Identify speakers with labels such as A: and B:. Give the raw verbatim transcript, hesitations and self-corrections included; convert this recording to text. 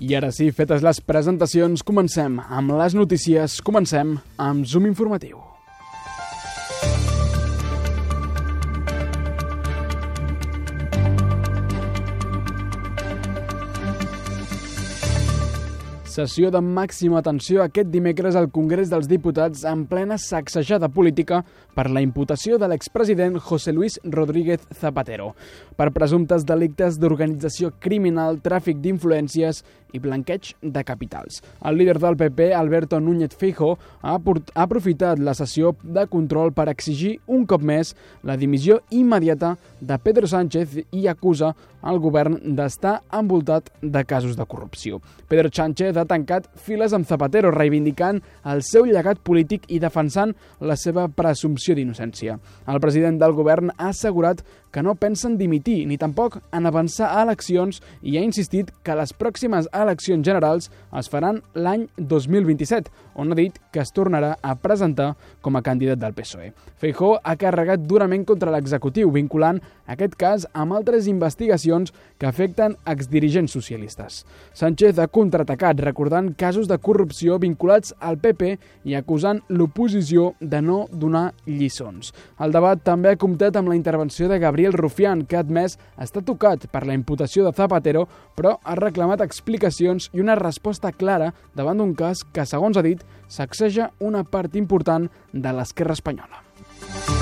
A: I ara sí, fetes les presentacions, comencem amb les notícies, comencem amb Zoom Informatiu. Sessió de màxima atenció aquest dimecres al Congrés dels Diputats en plena sacsejada política per la imputació de l'expresident José Luis Rodríguez Zapatero per presumptes delictes d'organització criminal, tràfic d'influències i blanqueig de capitals. El líder del P P, Alberto Núñez Feijóo, ha aprofitat la sessió de control per exigir un cop més la dimissió immediata de Pedro Sánchez i acusa el govern d'estar envoltat de casos de corrupció. Pedro Sánchez ha tancat files amb Zapatero, reivindicant el seu llegat polític i defensant la seva presumpció d'innocència. El president del govern ha assegurat que no pensen dimitir ni tampoc en avançar a eleccions i ha insistit que les pròximes eleccions generals es faran l'any dos mil vint-i-set, on ha dit que es tornarà a presentar com a candidat del P S O E. Feijóo ha carregat durament contra l'executiu, vinculant aquest cas amb altres investigacions que afecten exdirigents socialistes. Sánchez ha contraatacat, recordant casos de corrupció vinculats al P P i acusant l'oposició de no donar lliçons. El debat també ha comptat amb la intervenció de Gabriel Rufián, que ha admès estar tocat per la imputació de Zapatero, però ha reclamat explicacions i una resposta clara davant d'un cas que, segons ha dit, sacseja una part important de l'esquerra espanyola.